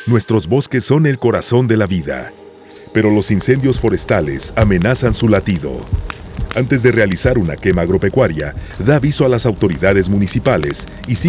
Nuestros bosques son el corazón de la vida, pero los incendios forestales amenazan su latido. Antes de realizar una quema agropecuaria, da aviso a las autoridades municipales y sigue